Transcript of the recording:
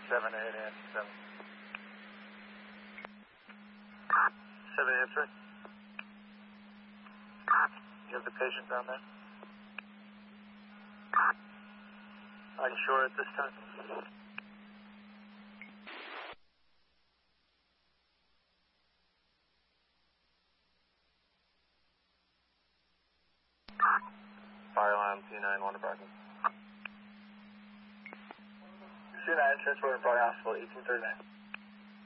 7 and 7. 7 answer. You have the patient down there? Unsure at this time? Fire alarm C9, Wonder Parking. C9, transport to Broad Hospital, 1839.